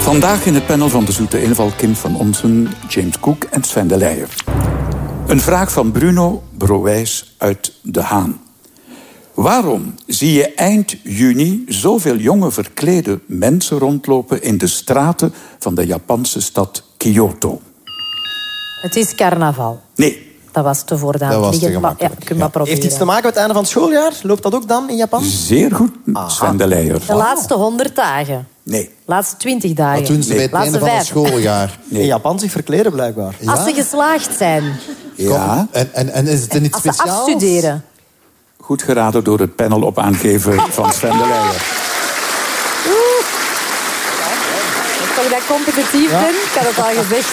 Vandaag in het panel van de Zoete Inval Kim van Onsen, James Cook en Sven de Leijer. Een vraag van Bruno Browijs uit De Haan. Waarom zie je eind juni zoveel jonge verklede mensen rondlopen in de straten van de Japanse stad Kyoto? Het is carnaval. Nee. Dat was te voordaan. Heeft iets te maken met het einde van het schooljaar? Loopt dat ook dan in Japan? Zeer goed, Sven de Leijer. De laatste 100 dagen. Nee. De laatste 20 dagen. Wat doen ze bij het einde van het schooljaar? Nee. In Japan zich verkleden, blijkbaar. Ja? Als ze geslaagd zijn. Ja. En is het er niet Als ze speciaals? afstuderen. Goed geraden door het panel op aangeven van Sven de Leijer. Toch dat ik competitief ben? Ik had het al gezegd.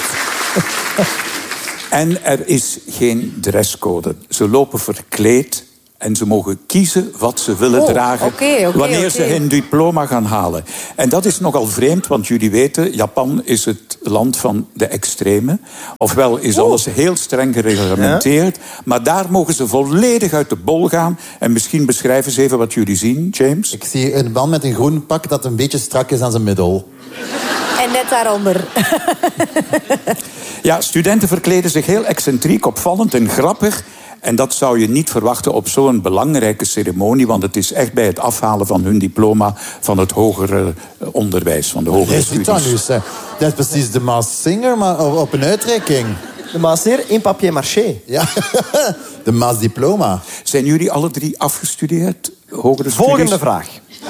En er is geen dresscode. Ze lopen verkleed en ze mogen kiezen wat ze willen dragen wanneer ze hun diploma gaan halen. En dat is nogal vreemd, want jullie weten, Japan is het land van de extreme. Ofwel is alles heel streng gereglementeerd, maar daar mogen ze volledig uit de bol gaan. En misschien beschrijven ze even wat jullie zien, James. Ik zie een man met een groen pak dat een beetje strak is aan zijn middel. En net daaronder. Ja, studenten verkleden zich heel excentriek, opvallend en grappig. En dat zou je niet verwachten op zo'n belangrijke ceremonie, want het is echt bij het afhalen van hun diploma van het hogere onderwijs, van de hogere studies. Dat is precies de Masked Singer, maar op een uitreiking. De Master in papier-maché. Ja, de Masked Diploma. Zijn jullie alle drie afgestudeerd? Hogere studies? Volgende vraag.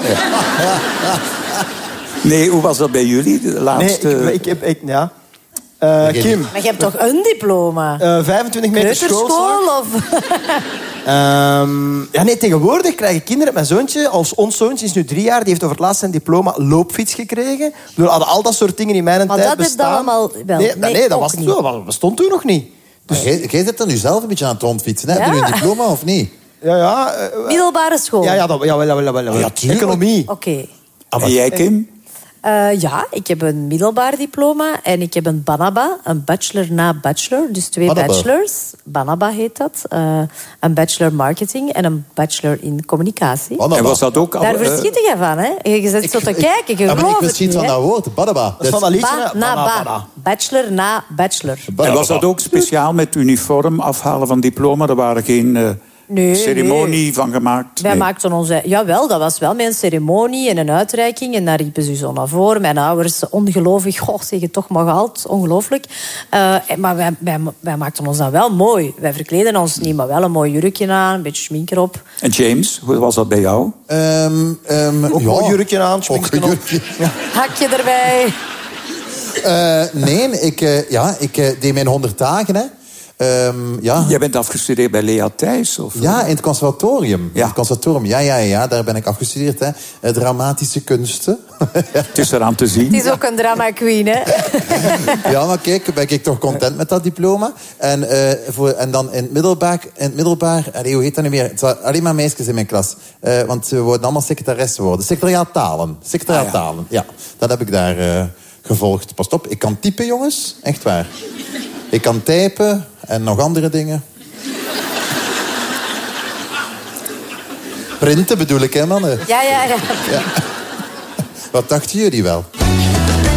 Nee, hoe was dat bij jullie? De laatste... Nee, Kim. Maar je hebt toch een diploma? 25 meter Kleuterschool of... Tegenwoordig krijgen kinderen... Mijn zoontje, ons zoontje is nu 3 jaar... die heeft over het laatst zijn diploma loopfiets gekregen. Ik bedoel, hadden al dat soort dingen in mijn tijd dat bestaan. is allemaal wel. Nee, dat bestond toen nog niet. Dus... Jij zit er nu zelf een beetje aan het rondfietsen. Heb je nu een diploma of niet? Middelbare school? Ja, economie. Oké. En jij, Kim? Ja, ik heb een middelbaar diploma en ik heb een Banaba, een bachelor na bachelor, dus 2 bachelors. Banaba heet dat. Een bachelor marketing en een bachelor in communicatie. Banaba. En was dat ook... Daar verschiet je van, hè? Je zit zo te kijken, je gelooft ik het verschiet niet, van hè? dat woord, Banaba. Dat is van dat liedje. Banaba. Bachelor na bachelor. En was dat ook speciaal met uniform afhalen van diploma? Er waren geen... ceremonie van gemaakt? Wij maakten onze... Jawel, dat was wel met een ceremonie en een uitreiking. En daar riepen ze zo naar voren. Mijn ouders, ongelooflijk. Goh, zeg je toch maar altijd. Ongelooflijk. Maar wij maakten ons dan wel mooi. Wij verkleden ons niet, maar wel een mooi jurkje aan. Een beetje schmink erop. En James, hoe was dat bij jou? Ook een jurkje aan, schmink erop. Hakje erbij. Ik deed mijn 100 dagen, hè. Jij bent afgestudeerd bij Lea Thijs? Of? Ja, in het conservatorium. Ja. In het conservatorium. Ja, daar ben ik afgestudeerd. Hè. Dramatische kunsten. Het is eraan te zien. Het is ook een drama queen, hè? Ja, maar kijk, ben ik toch content met dat diploma. En dan in het middelbaar... Hoe heet dat nu weer? Het waren alleen maar meisjes in mijn klas. Want we worden allemaal secretaressen worden. Secretariaat talen. Ja, dat heb ik daar gevolgd. Pas op, ik kan typen, jongens. Echt waar. Ik kan typen en nog andere dingen. Printen bedoel ik, hè, mannen? Ja. Wat dachten jullie wel?